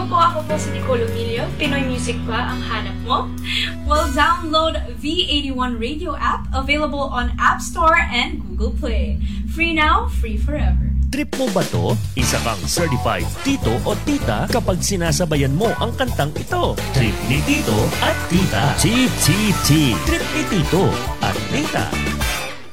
Ako po si Nicole Emilio. Pinoy music ba ang hanap mo? Well, download V81 Radio app, available on App Store and Google Play. Free now, free forever. Trip mo ba to? Isa kang certified tito o tita kapag sinasabayan mo ang kantang ito. Trip ni Tito at Tita. Chi Chi Chi. Trip ni Tito at Tita.